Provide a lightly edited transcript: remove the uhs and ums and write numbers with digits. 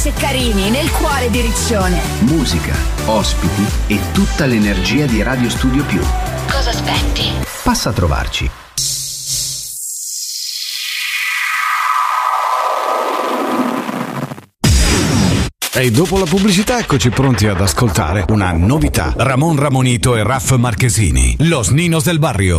Ceccarini, nel cuore di Riccione. Musica, ospiti e tutta l'energia di Radio Studio Più. Cosa aspetti? Passa a trovarci. E dopo la pubblicità eccoci pronti ad ascoltare una novità. Ramon Ramonito e Raff Marchesini, Los Ninos del Barrio.